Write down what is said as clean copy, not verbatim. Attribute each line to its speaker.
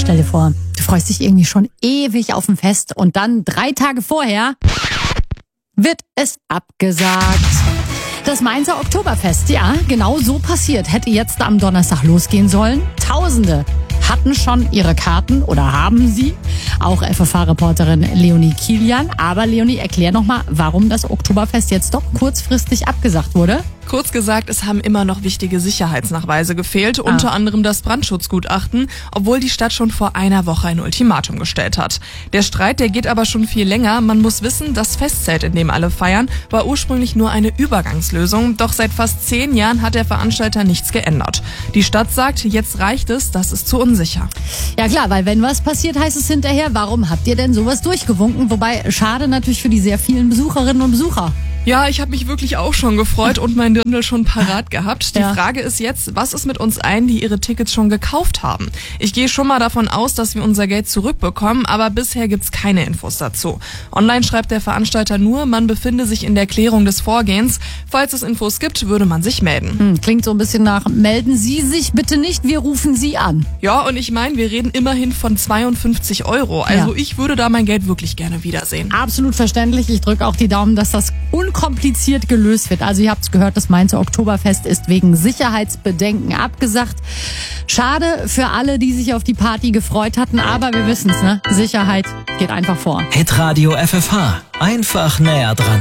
Speaker 1: Stell dir vor, du freust dich irgendwie schon ewig auf ein Fest und dann 3 Tage vorher wird es abgesagt. Das Mainzer Oktoberfest, ja, genau so passiert. Hätte jetzt am Donnerstag losgehen sollen. Tausende hatten schon ihre Karten oder haben sie. Auch FFH-Reporterin Leonie Kilian. Aber Leonie, erklär nochmal, warum das Oktoberfest jetzt doch kurzfristig abgesagt wurde.
Speaker 2: Kurz gesagt, es haben immer noch wichtige Sicherheitsnachweise gefehlt, unter anderem das Brandschutzgutachten, obwohl die Stadt schon vor einer Woche ein Ultimatum gestellt hat. Der Streit, der geht aber schon viel länger. Man muss wissen, das Festzelt, in dem alle feiern, war ursprünglich nur eine Übergangslösung. Doch seit fast 10 Jahren hat der Veranstalter nichts geändert. Die Stadt sagt, jetzt reicht es, das ist zu unsicher.
Speaker 1: Ja klar, weil wenn was passiert, heißt es hinterher, warum habt ihr denn sowas durchgewunken? Wobei, schade natürlich für die sehr vielen Besucherinnen und Besucher.
Speaker 2: Ja, ich habe mich wirklich auch schon gefreut und mein Dirndl schon parat gehabt. Die Frage ist jetzt, was ist mit uns allen, die ihre Tickets schon gekauft haben? Ich gehe schon mal davon aus, dass wir unser Geld zurückbekommen, aber bisher gibt's keine Infos dazu. Online schreibt der Veranstalter nur, man befinde sich in der Klärung des Vorgehens. Falls es Infos gibt, würde man sich melden.
Speaker 1: Klingt so ein bisschen nach, melden Sie sich bitte nicht, wir rufen Sie an.
Speaker 2: Ja, und ich meine, wir reden immerhin von 52 €. Also ich würde da mein Geld wirklich gerne wiedersehen.
Speaker 1: Absolut verständlich. Ich drücke auch die Daumen, dass das unkompliziert gelöst wird. Also ihr habt es gehört, das Mainzer Oktoberfest ist wegen Sicherheitsbedenken abgesagt. Schade für alle, die sich auf die Party gefreut hatten, aber wir wissen es, ne? Sicherheit geht einfach vor.
Speaker 3: Hitradio FFH. Einfach näher dran.